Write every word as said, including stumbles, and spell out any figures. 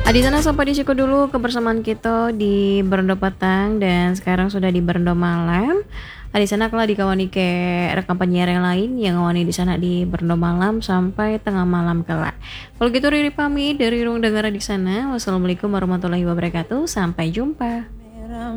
Adi sana sampai di siku dulu kebersamaan kita di Berendo Petang dan sekarang sudah di Berendo Malam. Adi sana kalau dikawani ke rekan penyiar yang lain yang ngawani di sana di Berendo Malam sampai tengah malam kelak. Kalau gitu Riri pamit dari ruang dengar di sana. Wassalamualaikum warahmatullahi wabarakatuh. Sampai jumpa.